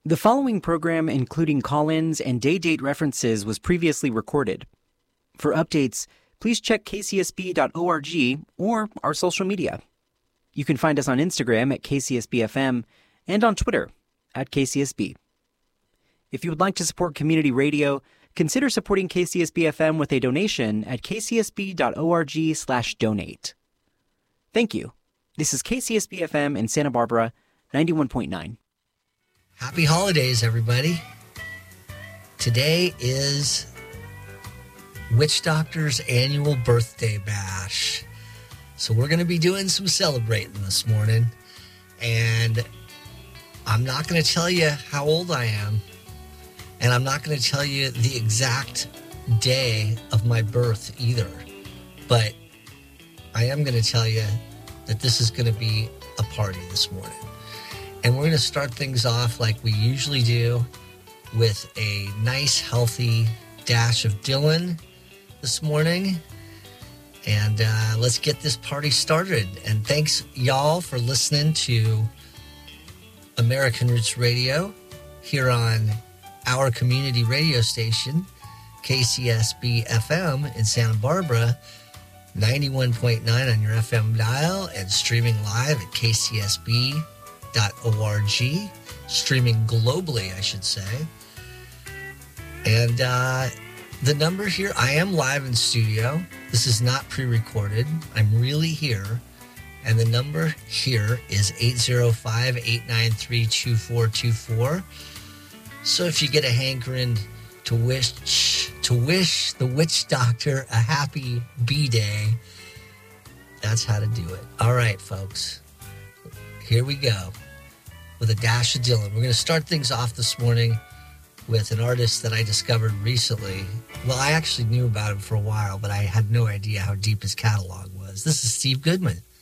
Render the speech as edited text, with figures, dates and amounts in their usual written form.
The following program, including call-ins and day-date references, was previously recorded. For updates, please check kcsb.org or our social media. You can find us on Instagram at KCSBFM and on Twitter at KCSB. If you would like to support community radio, consider supporting KCSB-FM with a donation at kcsb.org/donate. Thank you. This is KCSB-FM in Santa Barbara, 91.9. Happy holidays, everybody. Today is Witch Doctor's annual birthday bash. So we're going to be doing some celebrating this morning. And I'm not going to tell you how old I am. And I'm not going to tell you the exact day of my birth either. But I am going to tell you that this is going to be a party this morning. And we're going to start things off like we usually do with a nice, healthy dash of Dylan this morning. And let's get this party started. And thanks, y'all, for listening to American Roots Radio here on our community radio station, KCSB-FM in Santa Barbara, 91.9 on your FM dial, and streaming live at KCSB.org, streaming globally, I should say. And the number here, I am live in studio. This is not pre-recorded. I'm really here. And the number here is 805-893-2424. So if you get a hankering to wish the witch doctor a happy B-Day, that's how to do it. All right, folks. Here we go with a dash of Dylan. We're going to start things off this morning with an artist that I discovered recently. Well, I actually knew about him for a while, but I had no idea how deep his catalog was. This is Steve Goodman.